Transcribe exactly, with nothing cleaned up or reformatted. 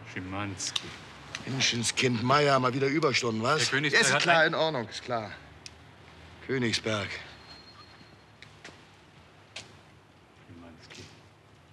Schimanski. Menschenskind Meier, mal wieder Überstunden, was? Der Königsberg Ist hat klar, ein- in Ordnung, ist klar. Königsberg. Schimanski.